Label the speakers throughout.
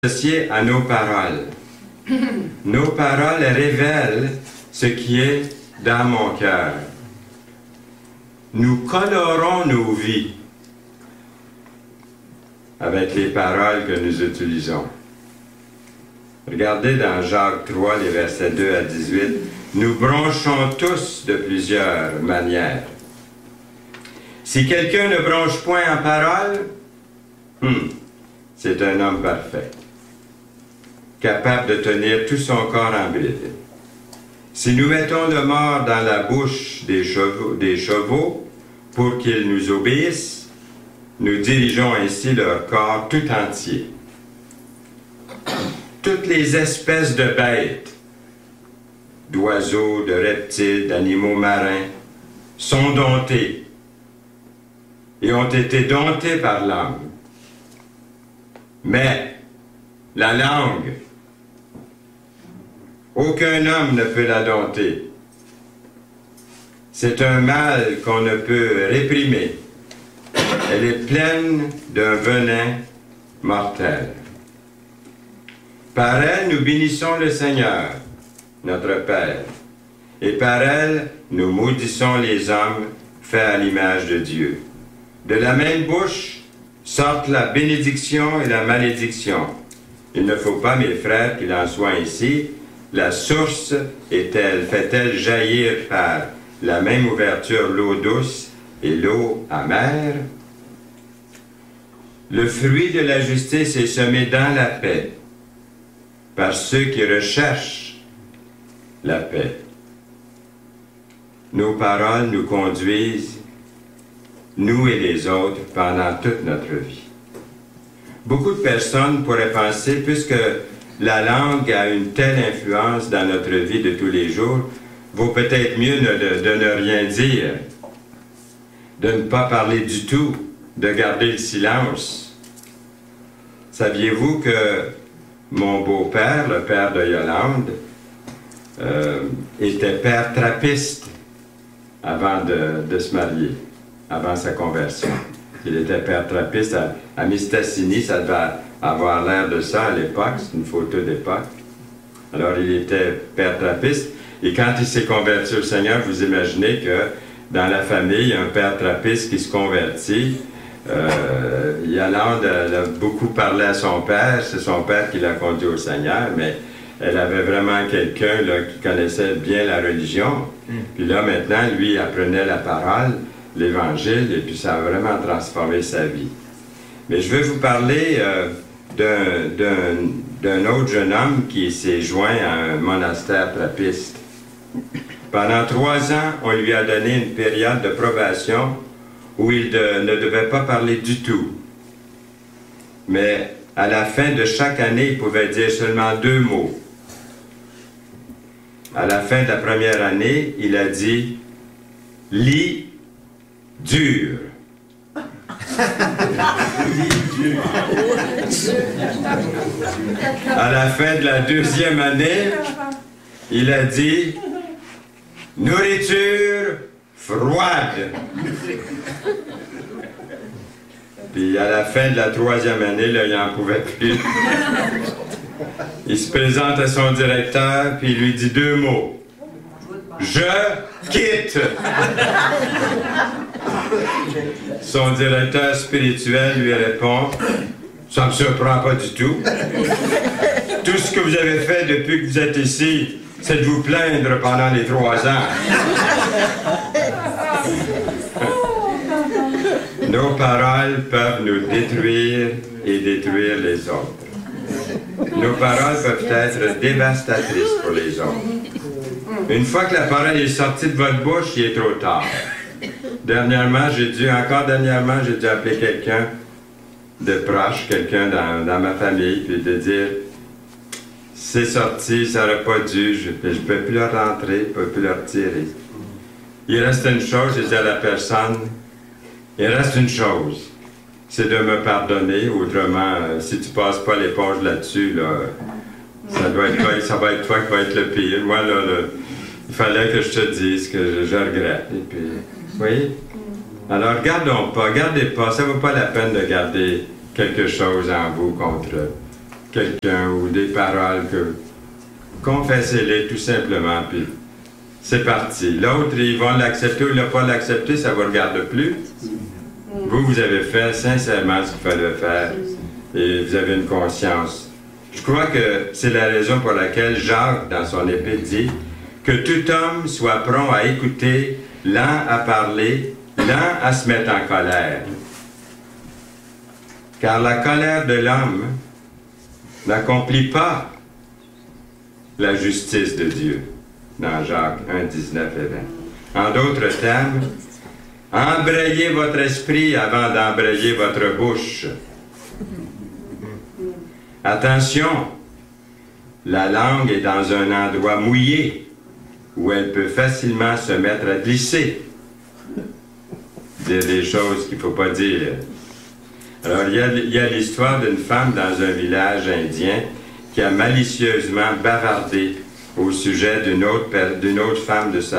Speaker 1: associé à nos paroles. Nos paroles révèlent ce qui est dans mon cœur. Nous colorons nos vies avec les paroles que nous utilisons. Regardez dans Jacques 3, les versets 2 à 18. Nous bronchons tous de plusieurs manières. Si quelqu'un ne bronche point en parole, c'est un homme parfait, capable de tenir tout son corps en bride. Si nous mettons le mort dans la bouche des chevaux pour qu'ils nous obéissent, nous dirigeons ainsi leur corps tout entier. Toutes les espèces de bêtes, d'oiseaux, de reptiles, d'animaux marins, sont domptées et ont été domptées par l'homme. Mais la langue, aucun homme ne peut la dompter. C'est un mal qu'on ne peut réprimer. Elle est pleine d'un venin mortel. Par elle, nous bénissons le Seigneur, notre Père, et par elle, nous maudissons les hommes faits à l'image de Dieu. De la même bouche sortent la bénédiction et la malédiction. Il ne faut pas, mes frères, qu'il en soit ainsi. La source fait-elle jaillir par la même ouverture l'eau douce et l'eau amère? Le fruit de la justice est semé dans la paix, par ceux qui recherchent la paix. Nos paroles nous conduisent, nous et les autres, pendant toute notre vie. Beaucoup de personnes pourraient penser, puisque la langue a une telle influence dans notre vie de tous les jours, vaut peut-être mieux de ne rien dire, de ne pas parler du tout, de garder le silence. Saviez-vous que mon beau-père, le père de Yolande, était père trappiste avant de se marier, avant sa conversion. Il était père trappiste à Mistassini, ça devait avoir l'air de ça à l'époque, c'est une photo d'époque. Alors il était père trappiste, et quand il s'est converti au Seigneur, vous imaginez que dans la famille, un père trappiste qui se convertit, Yolande a beaucoup parlé à son père, c'est son père qui l'a conduit au Seigneur, mais elle avait vraiment quelqu'un qui connaissait bien la religion. Puis là, maintenant, lui, apprenait la parole, l'Évangile, et puis ça a vraiment transformé sa vie. Mais je vais vous parler d'un autre jeune homme qui s'est joint à un monastère trappiste. Pendant 3 ans, on lui a donné une période de probation où il ne devait pas parler du tout. Mais à la fin de chaque année, il pouvait dire seulement 2 mots. À la fin de la première année, il a dit « lit dur ». À la fin de la 2e année, il a dit « nourriture froide ». Puis à la fin de la 3e année, là, il n'en pouvait plus. Il se présente à son directeur, puis il lui dit 2 mots. « Je quitte ». Son directeur spirituel lui répond « Ça ne me surprend pas du tout. Tout ce que vous avez fait depuis que vous êtes ici, c'est de vous plaindre pendant les 3 ans. » Nos paroles peuvent nous détruire et détruire les autres. Nos paroles peuvent être dévastatrices pour les autres. Une fois que la parole est sortie de votre bouche, il est trop tard. Dernièrement, j'ai dû appeler quelqu'un de proche, quelqu'un dans ma famille, puis de dire « C'est sorti, ça n'aurait pas dû, je ne peux plus le rentrer, je ne peux plus le retirer. » Il reste une chose, je dis à la personne, il reste une chose, c'est de me pardonner, autrement, si tu ne passes pas l'éponge là-dessus, là, ça va être toi qui va être le pire. Moi, là, il fallait que je te dise que je regrette. Et puis, vous voyez? Alors, gardez pas, ça ne vaut pas la peine de garder quelque chose en vous contre quelqu'un ou des paroles que confessez-les tout simplement, puis c'est parti. L'autre, ils vont l'accepter ou ne pas l'accepter, ça ne vous regarde plus. Vous, vous avez fait sincèrement ce qu'il fallait faire et vous avez une conscience. Je crois que c'est la raison pour laquelle Jacques, dans son épître, dit que tout homme soit prompt à écouter, lent à parler, lent à se mettre en colère. Car la colère de l'homme n'accomplit pas la justice de Dieu, dans Jacques 1, 19 et 20. En d'autres termes, embrayez votre esprit avant d'embrayer votre bouche. Attention, la langue est dans un endroit mouillé où elle peut facilement se mettre à glisser, dire des choses qu'il ne faut pas dire. Alors, il y a l'histoire d'une femme dans un village indien qui a malicieusement bavardé au sujet d'une autre femme de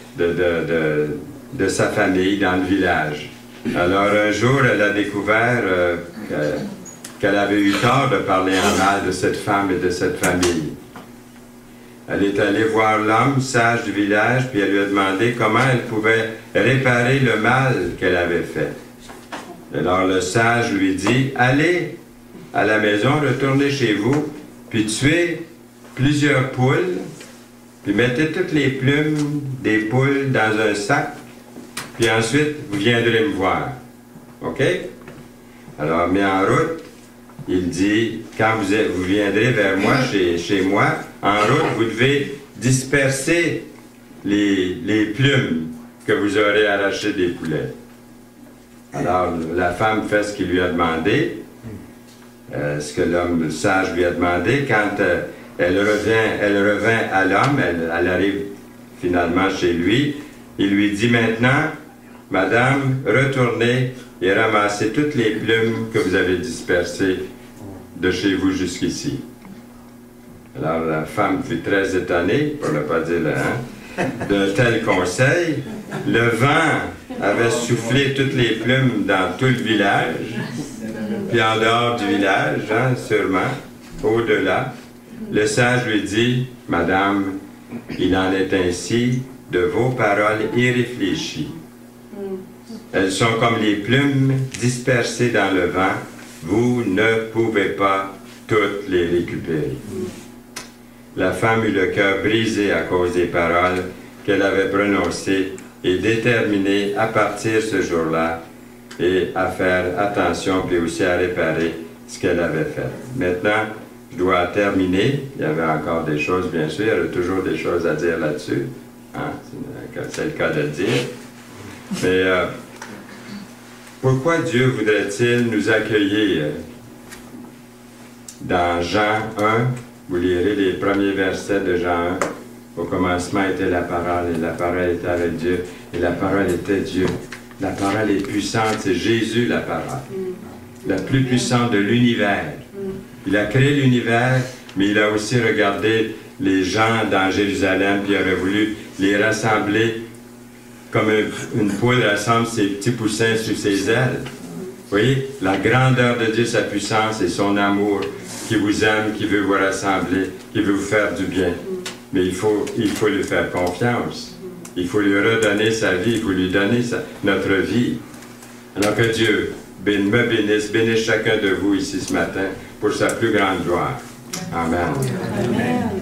Speaker 1: sa famille dans le village. Alors, un jour, elle a découvert qu'elle avait eu tort de parler en mal de cette femme et de cette famille. Elle est allée voir l'homme sage du village, puis elle lui a demandé comment elle pouvait réparer le mal qu'elle avait fait. Alors le sage lui dit, allez à la maison, retournez chez vous, puis tuez plusieurs poules, puis mettez toutes les plumes des poules dans un sac, puis ensuite vous viendrez me voir. OK? Alors, mis en route, il dit, quand vous viendrez vers moi, chez moi, en route, vous devez disperser les plumes que vous aurez arrachées des poulets. Alors, la femme fait ce qu'il lui a demandé, ce que l'homme sage lui a demandé. Quand elle revient à l'homme, elle arrive finalement chez lui, il lui dit maintenant, Madame, retournez et ramassez toutes les plumes que vous avez dispersées de chez vous jusqu'ici. Alors la femme fut très étonnée, pour ne pas dire de tel conseil. Le vent avait soufflé toutes les plumes dans tout le village, puis en dehors du village, sûrement, au-delà. Le sage lui dit, Madame, il en est ainsi de vos paroles irréfléchies. Elles sont comme les plumes dispersées dans le vent. Vous ne pouvez pas toutes les récupérer. La femme eut le cœur brisé à cause des paroles qu'elle avait prononcées et déterminée à partir ce jour-là et à faire attention, puis aussi à réparer ce qu'elle avait fait. Maintenant, je dois terminer. Il y avait encore des choses, bien sûr. Il y a toujours des choses à dire là-dessus. Hein? C'est le cas de le dire. Mais pourquoi Dieu voudrait-il nous accueillir? Dans Jean 1, vous lirez les premiers versets de Jean 1. Au commencement était la parole, et la parole était avec Dieu, et la parole était Dieu. La parole est puissante, c'est Jésus la parole, la plus puissante de l'univers. Il a créé l'univers, mais il a aussi regardé les gens dans Jérusalem, puis il aurait voulu les rassembler comme une poule rassemble ses petits poussins sous ses ailes. Vous voyez, la grandeur de Dieu, sa puissance et son amour qui vous aime, qui veut vous rassembler, qui veut vous faire du bien. Mais il faut lui faire confiance. Il faut lui redonner sa vie, il faut lui donner notre vie. Alors que Dieu me bénisse chacun de vous ici ce matin pour sa plus grande gloire. Amen. Amen.